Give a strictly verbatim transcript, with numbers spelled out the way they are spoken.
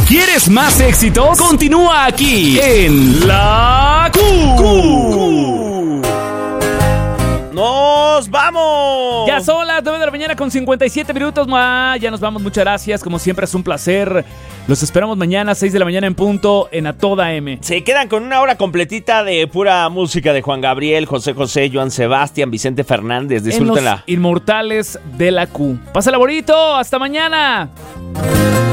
¿Quieres más éxitos? Continúa aquí en La Q. Q. ¡Nos vamos! Ya son las nueve de la mañana con cincuenta y siete minutos. Ma. Ya nos vamos, muchas gracias. Como siempre es un placer. Los esperamos mañana a seis de la mañana en punto en A Toda M. Se quedan con una hora completita de pura música de Juan Gabriel, José José, Joan Sebastián, Vicente Fernández. Disfrútenla. En los Inmortales de la Q. Pásala bonito. Hasta mañana.